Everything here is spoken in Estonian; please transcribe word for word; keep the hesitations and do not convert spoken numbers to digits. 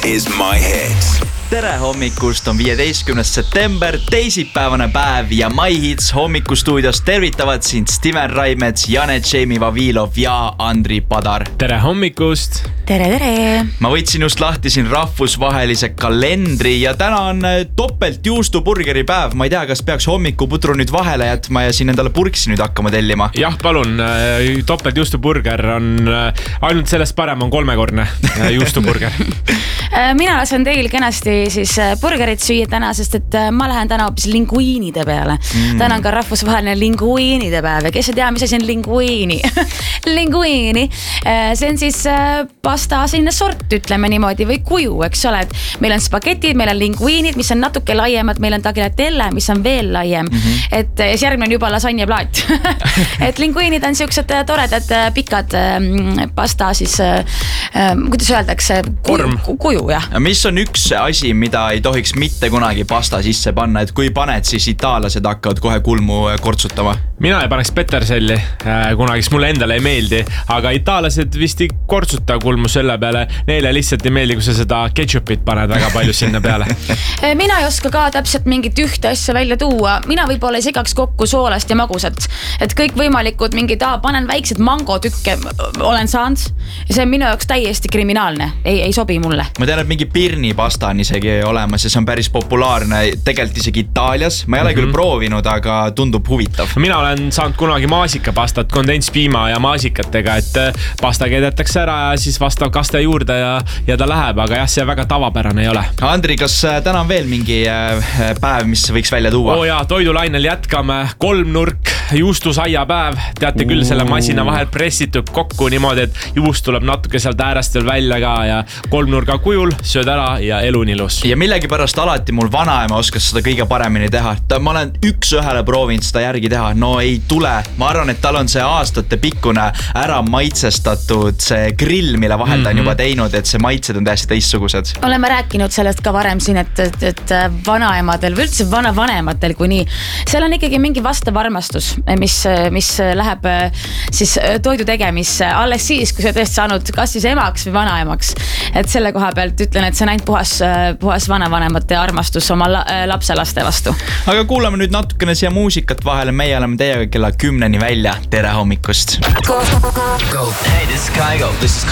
is my hits. Tere hommikust, on viieteistkümnes september, teisipäevane päev ja My Hits hommikustuudios tervitavad sind Steven Raimets, Janet Jamie Vavilov ja Andri Padar. Tere hommikust! Tere, tere! Ma võtsin just lahti siin rahvusvahelise kalendri ja täna on topelt juustuburgeri päev. Ma ei tea, kas peaks hommikuputru nüüd vahele jätma ja siin endale purksi nüüd hakkama tellima. Jah, palun, topelt juustuburger on ainult sellest parem on kolmekordne juustuburger. Mina lasen teil kenasti siis burgerit süüa täna, sest et ma lähen täna hoopis linguiinide peale. Mm. Täna on ka rahvusvaheline linguiinide päev ja kes ei tea, mis asi on linguiini? Linguiini, see on siis pasta selline sort, ütleme niimoodi, või kuju, eks ole, et meil on spagetid, meil on linguiinid, mis on natuke laiemad, meil on tagliatelle, mis on veel laiem, mm-hmm. et siis järgmine on juba lasanjeplaat. Et linguiinid on siuksed toredad pikad pasta siis, kuidas öeldakse, Korm. kuju, jah. Mis on üks asi, mida ei tohiks mitte kunagi pasta sisse panna, et kui paned, siis itaallased hakkavad kohe kulmu kortsutama? Mina ei paneks peterselli kunagi, sest mulle endale ei meeldi, aga itaallased vist ei kortsuta kulmu selle peale. Neile lihtsalt ei meeldi, kui sa seda ketšupit paned väga palju sinna peale. Mina ei oska ka täpselt mingit ühte asja välja tuua. Mina võib-olla ei segaks kokku soolast ja magusat. Et kõik võimalikud mingid, aa, panen väiksed mangotükke, olen saanud. Ja see on minu jaoks täiesti kriminaalne. Ei, ei sobi mulle. Ma tean, et mingi pirni pasta on isegi olemas ja see on päris populaarne, tegelikult isegi Itaalias. Ma ei ole mm-hmm. küll proovinud, aga tundub huvitav. Mina olen saanud kunagi maasikapastat kondenspiima ja maasikatega, et pasta keedetakse ära ja siis vastav kaste juurde ja, ja ta läheb, aga jah, see väga tavapärane ei ole. Andri, kas täna on veel mingi päev, mis võiks välja tuua? Oo jaa, toidulainel jätkame kolmnurk, juustusaia päev. Teate küll, selle masina vahel pressitud kokku niimoodi, et juust tuleb natuke sealt äärest veel välja ka ja kolmnurga kujul sööd ära ja elu on ilus. Ja millegi pärast alati mul vanaema oskas seda kõige paremini teha. Ma olen üks ühele proovinud seda järgi teha. No ei tule. Ma arvan, et tal on see aastate pikkune ära maitsestatud see grill, mille vahel ta on juba teinud, et see maitsed on täiesti teistsugused. Oleme rääkinud sellest ka varem siin, et, et, et vanaemadel või üldse vana vanematel kui nii. Seal on ikkagi mingi vastav armastus, mis, mis läheb siis toidu tegemisse alles siis, kui sa tõesti saanud kas siis emaks või vanaemaks. Et selle koha pealt ütlen, et see on ainult puhas, puhas vanavanemate armastus oma la, lapselaste vastu. Aga kuulame nüüd natukene siia muusikat vahele. Meie oleme teiega kella kümneni välja. Tere hommikust. Go. Hey, this is Kygo. This is